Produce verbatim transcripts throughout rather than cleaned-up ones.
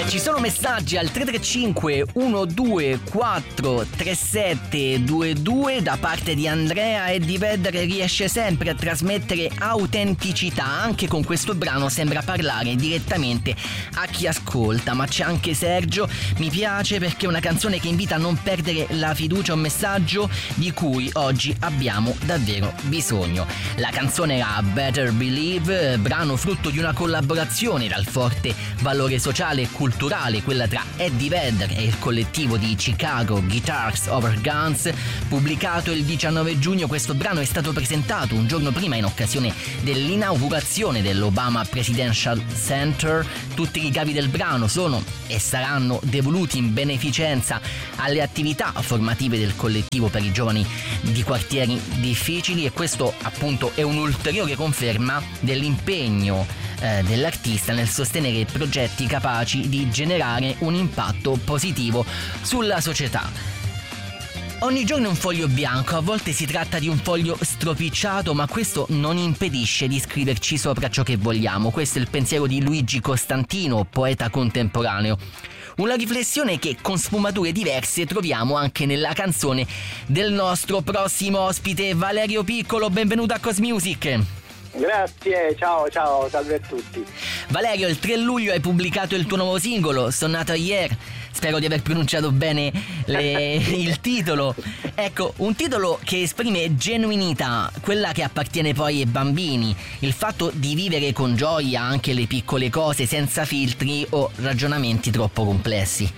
Ci sono messaggi al tre tre cinque uno due quattro tre sette due due da parte di Andrea. Eddie Vedder riesce sempre a trasmettere autenticità, anche con questo brano sembra parlare direttamente a chi ascolta. Ma c'è anche Sergio: mi piace perché è una canzone che invita a non perdere la fiducia, un messaggio di cui oggi abbiamo davvero bisogno. La canzone era Better Believe, brano frutto di una collaborazione dal forte valore sociale e culturale, quella tra Eddie Vedder e il collettivo di Chicago Guitars Over Guns. Pubblicato il diciannove giugno, questo brano è stato presentato un giorno prima in occasione dell'inaugurazione dell'Obama Presidential Center. Tutti i ricavi del brano sono e saranno devoluti in beneficenza alle attività formative del collettivo per i giovani di quartieri difficili, e questo appunto è un'ulteriore conferma dell'impegno eh, dell'artista nel sostenere progetti capaci di generare un impatto positivo sulla società. Ogni giorno è un foglio bianco, a volte si tratta di un foglio stropicciato, ma questo non impedisce di scriverci sopra ciò che vogliamo. Questo è il pensiero di Luigi Costantino, poeta contemporaneo. Una riflessione che con sfumature diverse troviamo anche nella canzone del nostro prossimo ospite, Valerio Piccolo. Benvenuto a Cosmusic. Grazie, ciao, ciao, salve a tutti. Valerio, il tre luglio hai pubblicato il tuo nuovo singolo, Sonata Hier. Spero di aver pronunciato bene le, il titolo. Ecco, un titolo che esprime genuinità, quella che appartiene poi ai bambini, il fatto di vivere con gioia anche le piccole cose, senza filtri o ragionamenti troppo complessi.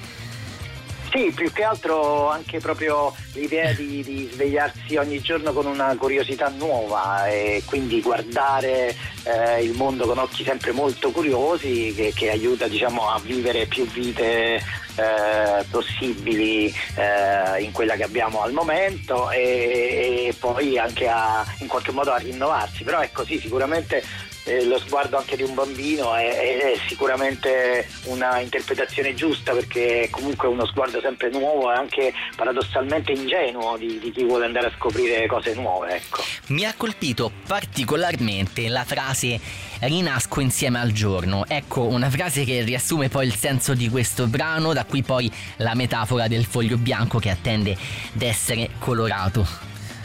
Sì, più che altro anche proprio l'idea di, di svegliarsi ogni giorno con una curiosità nuova e quindi guardare eh, il mondo con occhi sempre molto curiosi, che, che aiuta, diciamo, a vivere più vite eh, possibili eh, in quella che abbiamo al momento, e, e poi anche a, in qualche modo a rinnovarsi. Però ecco, sì, sicuramente Eh, lo sguardo anche di un bambino è, è, è sicuramente una interpretazione giusta, perché comunque è uno sguardo sempre nuovo e anche paradossalmente ingenuo di, di chi vuole andare a scoprire cose nuove, ecco. Mi ha colpito particolarmente la frase "rinasco insieme al giorno". Ecco, una frase che riassume poi il senso di questo brano, da qui poi la metafora del foglio bianco che attende d'essere colorato.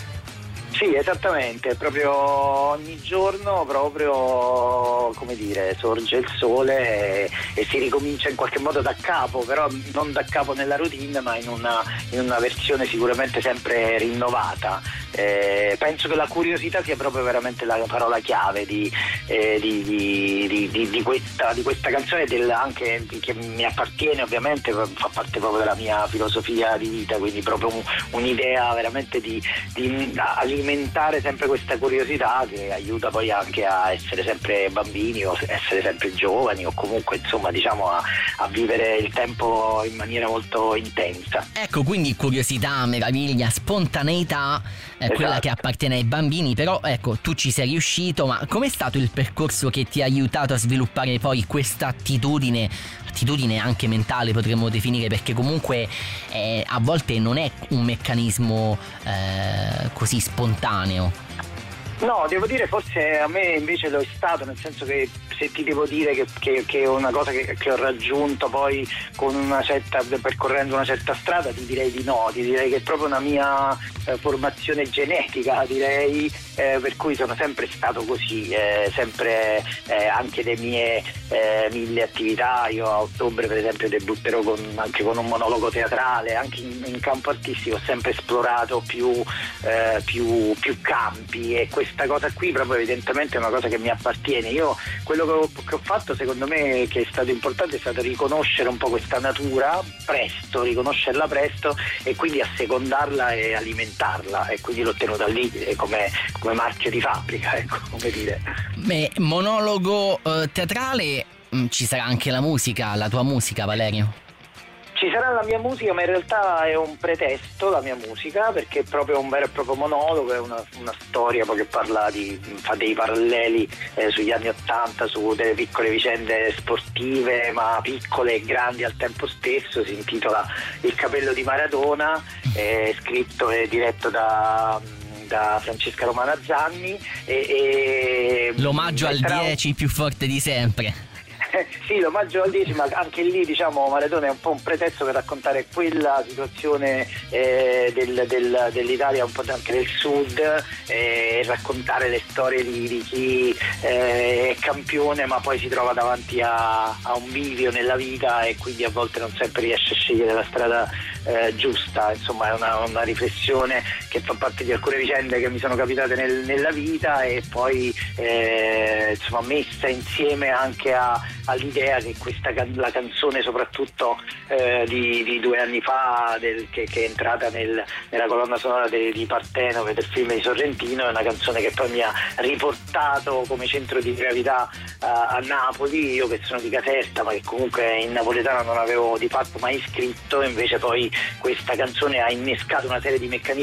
Sì, esattamente, proprio ogni giorno proprio, come dire, sorge il sole e, e si ricomincia in qualche modo da capo, però non da capo nella routine, ma in una, in una versione sicuramente sempre rinnovata. Eh, penso che la curiosità sia proprio veramente la parola chiave di, eh, di, di, di, di, questa, di questa canzone, del, anche che mi appartiene, ovviamente fa parte proprio della mia filosofia di vita, quindi proprio un, un'idea veramente di, di alimentare sempre questa curiosità che aiuta poi anche a essere sempre bambini o essere sempre giovani, o comunque insomma, diciamo, a, a vivere il tempo in maniera molto intensa. Ecco, quindi curiosità, meraviglia, spontaneità, è esatto. Quella che appartiene ai bambini. Però ecco, tu ci sei riuscito, ma com'è stato il percorso che ti ha aiutato a sviluppare poi questa attitudine attitudine anche mentale, potremmo definire, perché comunque eh, a volte non è un meccanismo eh, così spontaneo? No, devo dire, forse a me invece lo è stato, nel senso che se ti devo dire che, che, che è una cosa che, che ho raggiunto poi con una certa, percorrendo una certa strada, ti direi di no, ti direi che è proprio una mia eh, formazione genetica, direi, eh, per cui sono sempre stato così, eh, sempre eh, anche le mie eh, mille attività. Io a ottobre per esempio debutterò con, anche con un monologo teatrale, anche in, in campo artistico ho sempre esplorato più, eh, più, più campi, e questa cosa qui proprio evidentemente è una cosa che mi appartiene. Io quello che ho, che ho fatto, secondo me, che è stato importante, è stato riconoscere un po' questa natura presto, riconoscerla presto e quindi assecondarla e alimentarla, e quindi l'ho tenuta lì come, come marchio di fabbrica, ecco, come dire. Beh, monologo eh, teatrale, mh, ci sarà anche la musica, la tua musica, Valerio? Ci sarà la mia musica, ma in realtà è un pretesto la mia musica, perché è proprio un vero e proprio monologo, è una, una storia che parla di, fa dei paralleli eh, sugli anni Ottanta, su delle piccole vicende sportive, ma piccole e grandi al tempo stesso. Si intitola Il capello di Maradona, è scritto e diretto da da Francesca Romana Zanni, e, e l'omaggio al dieci più forte di sempre. sì, l'omaggio al dieci, ma anche lì diciamo Maradona è un po' un pretesto per raccontare quella situazione eh, del, del, dell'Italia, un po' anche del sud, e eh, raccontare le storie di, di chi eh, è campione ma poi si trova davanti a, a un bivio nella vita e quindi a volte non sempre riesce a scegliere la strada eh, giusta. Insomma, è una, una riflessione che fa parte di alcune vicende che mi sono capitate nel, nella vita e poi eh, insomma messa insieme anche a, all'idea che questa la canzone soprattutto eh, di, di due anni fa del, che, che è entrata nel, nella colonna sonora de, di Partenope del film di Sorrentino, è una canzone che poi mi ha riportato come centro di gravità a, a Napoli, io che sono di Caserta ma che comunque in napoletano non avevo di fatto mai scritto, invece poi questa canzone ha innescato una serie di meccanismi